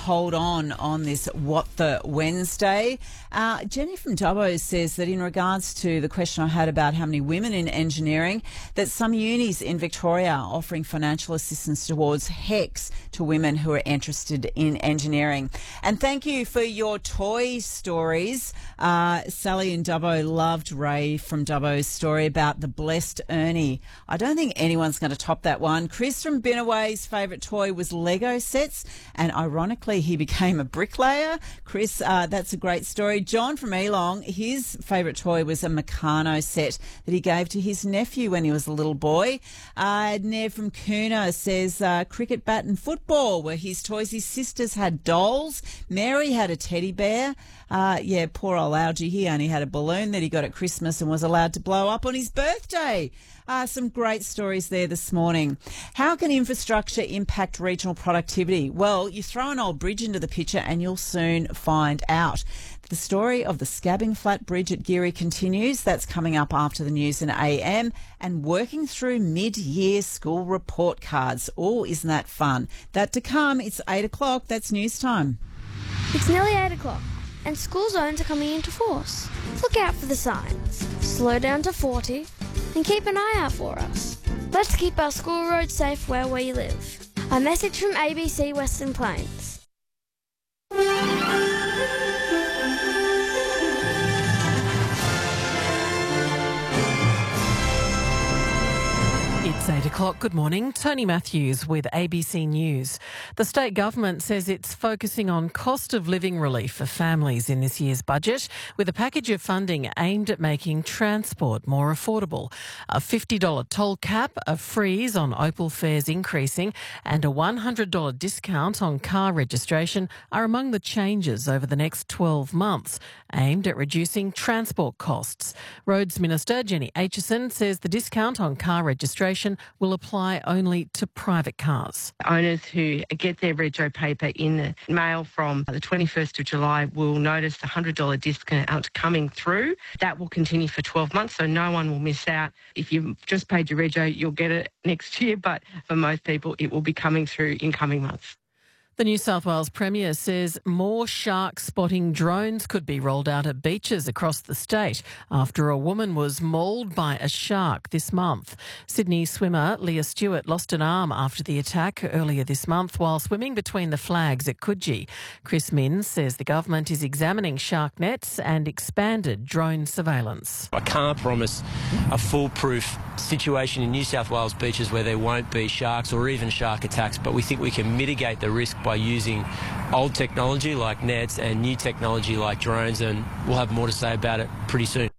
hold on this What the Wednesday. Jenny from Dubbo says that in regards to the question I had about how many women in engineering, that some unis in Victoria are offering financial assistance towards HECS to women who are interested in engineering. And thank you for your toy stories. Sally in Dubbo loved Ray from Dubbo's story about the blessed Ernie. I don't think anyone's going to top that one. Chris from Binnaway's favourite toy was Lego sets, and ironically he became a bricklayer. Chris, that's a great story. John from Elong, his favourite toy was a Meccano set that he gave to his nephew when he was a little boy. Nev from Kuna says cricket bat and football were his toys. His sisters had dolls. Mary had a teddy bear. Poor old Algie, he only had a balloon that he got at Christmas and was allowed to blow up on his birthday. Some great stories there this morning. How can infrastructure impact regional productivity? Well, you throw an old bridge into the picture and you'll soon find out. The story of the Scabbing Flat Bridge at Geary continues. That's coming up after the news in AM. And working through mid-year school report cards. Oh, isn't that fun? That to come. It's 8 o'clock. That's news time. It's nearly 8 o'clock. And school zones are coming into force. Look out for the signs. Slow down to 40 and keep an eye out for us. Let's keep our school roads safe where we live. A message from ABC Western Plains. It's 8 o'clock. Good morning. Tony Matthews with ABC News. The state government says it's focusing on cost of living relief for families in this year's budget with a package of funding aimed at making transport more affordable. A $50 toll cap, a freeze on Opal fares increasing and a $100 discount on car registration are among the changes over the next 12 months aimed at reducing transport costs. Roads Minister Jenny Aitchison says the discount on car registration will apply only to private cars. Owners who get their rego paper in the mail from the 21st of July will notice the $100 discount coming through. That will continue for 12 months, so no one will miss out. If you've just paid your rego, you'll get it next year, but for most people, it will be coming through in coming months. The New South Wales Premier says more shark spotting drones could be rolled out at beaches across the state after a woman was mauled by a shark this month. Sydney swimmer Leah Stewart lost an arm after the attack earlier this month while swimming between the flags at Coogee. Chris Minns says the government is examining shark nets and expanded drone surveillance. I can't promise a foolproof situation in New South Wales beaches where there won't be sharks or even shark attacks, but we think we can mitigate the risk by using old technology like nets and new technology like drones, and we'll have more to say about it pretty soon.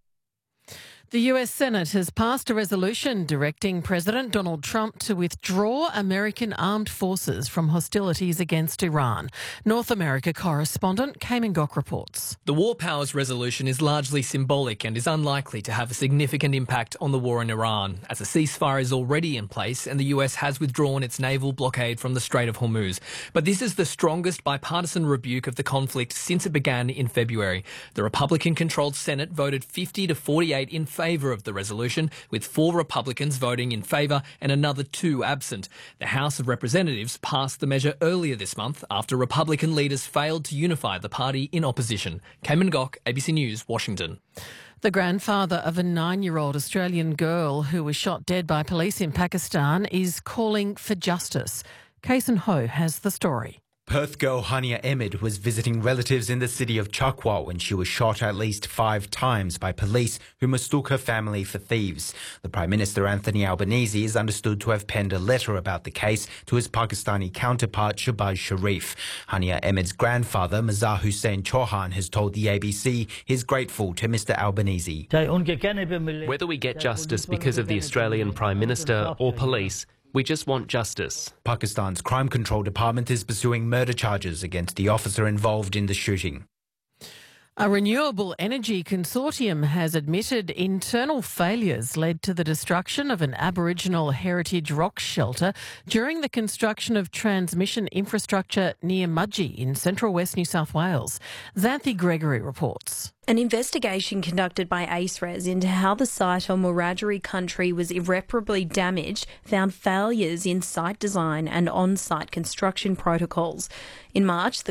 The US Senate has passed a resolution directing President Donald Trump to withdraw American armed forces from hostilities against Iran. North America correspondent Cayman Gok reports. The War Powers resolution is largely symbolic and is unlikely to have a significant impact on the war in Iran, as a ceasefire is already in place and the US has withdrawn its naval blockade from the Strait of Hormuz. But this is the strongest bipartisan rebuke of the conflict since it began in February. The Republican-controlled Senate voted 50 to 48 in favour of the resolution, with 4 Republicans voting in favour and another 2 absent. The House of Representatives passed the measure earlier this month after Republican leaders failed to unify the party in opposition. Cayman Gok, ABC News, Washington. The grandfather of a 9-year-old Australian girl who was shot dead by police in Pakistan is calling for justice. Kason Ho has the story. Perth girl Hania Ahmed was visiting relatives in the city of Chakwa when she was shot at least 5 times by police who mistook her family for thieves. The Prime Minister Anthony Albanese is understood to have penned a letter about the case to his Pakistani counterpart Shahbaz Sharif. Hania Ahmed's grandfather Mazhar Hussain Chauhan has told the ABC he's grateful to Mr Albanese. Whether we get justice because of the Australian Prime Minister or police, we just want justice. Pakistan's Crime Control Department is pursuing murder charges against the officer involved in the shooting. A renewable energy consortium has admitted internal failures led to the destruction of an Aboriginal heritage rock shelter during the construction of transmission infrastructure near Mudgee in central west New South Wales. Xanthi Gregory reports. An investigation conducted by ACERES into how the site on Wiradjuri country was irreparably damaged found failures in site design and on-site construction protocols. In March, the